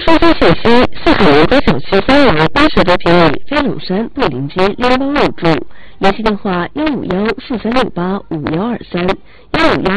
疏忽信息：四海龙沟小区3楼80多平米飞龙山布林街618入住，联系电话151-4368-5123，151